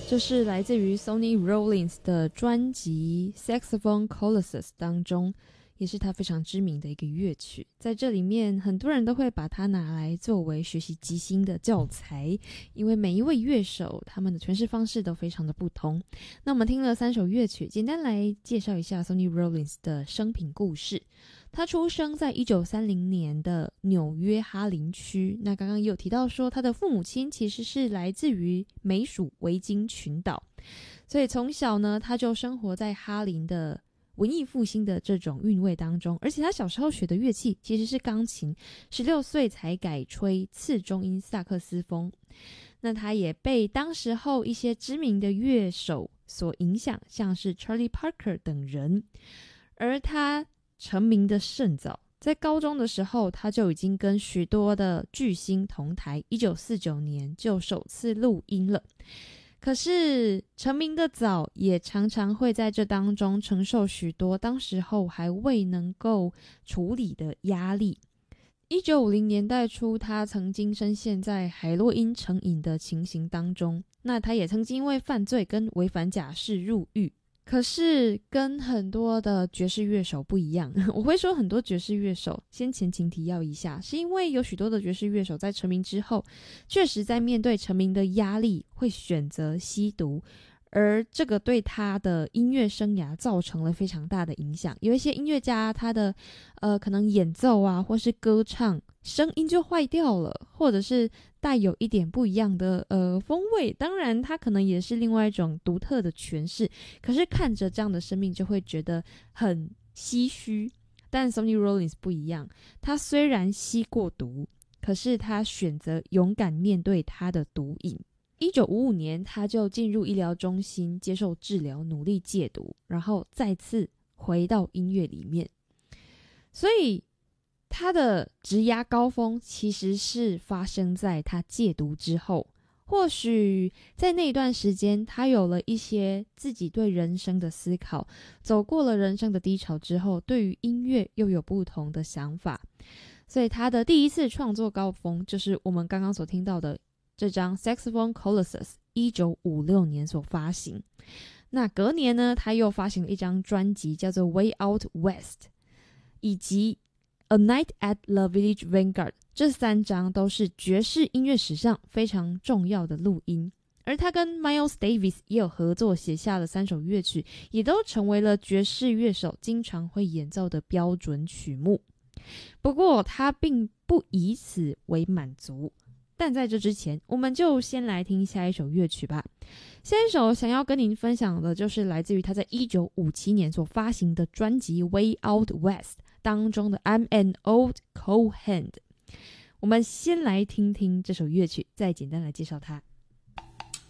这是来自于 Sonny Rollins 的专辑 Saxophone Colossus 当中，也是他非常知名的一个乐曲。在这里面很多人都会把它拿来作为学习即兴的教材，因为每一位乐手他们的诠释方式都非常的不同。那我们听了3首乐曲，简单来介绍一下 Sonny Rollins 的生平故事。他出生在1930年的纽约哈林区，那刚刚也有提到说他的父母亲其实是来自于美属维京群岛，所以从小呢他就生活在哈林的文艺复兴的这种韵味当中，而且他小时候学的乐器其实是钢琴，16岁才改吹次中音萨克斯风。那他也被当时候一些知名的乐手所影响，像是 Charlie Parker 等人，而他成名的甚早，在高中的时候他就已经跟许多的巨星同台，1949年就首次录音了。可是成名的早，也常常会在这当中承受许多当时候还未能够处理的压力。1950年代初，他曾经深陷在海洛因成瘾的情形当中，那他也曾经因为犯罪跟违反假释入狱。可是跟很多的爵士乐手不一样，我会说很多爵士乐手，先前情提要一下，是因为有许多的爵士乐手在成名之后，确实在面对成名的压力会选择吸毒，而这个对他的音乐生涯造成了非常大的影响。有一些音乐家他的可能演奏啊或是歌唱声音就坏掉了，或者是带有一点不一样的风味，当然它可能也是另外一种独特的诠释，可是看着这样的生命就会觉得很唏嘘。但 Sonny Rollins 不一样，他虽然吸过毒，可是他选择勇敢面对他的毒瘾。1955年他就进入医疗中心接受治疗，努力戒毒，然后再次回到音乐里面。所以他的职涯高峰其实是发生在他戒毒之后，或许在那一段时间他有了一些自己对人生的思考，走过了人生的低潮之后，对于音乐又有不同的想法。所以他的第一次创作高峰就是我们刚刚所听到的这张 Saxophone Colossus 1956年所发行。那隔年呢，他又发行了一张专辑叫做 Way Out West 以及A Night at the Village Vanguard， 这3张都是爵士音乐史上非常重要的录音，而他跟 Miles Davis 也有合作写下了3首乐曲，也都成为了爵士乐手经常会演奏的标准曲目。不过他并不以此为满足，但在这之前我们就先来听下一首乐曲吧。下一首想要跟您分享的就是来自于他在1957年所发行的专辑 Way Out West 当中的 I'm an Old Cold Hand。 我们先来听听这首乐曲，再简单来介绍它。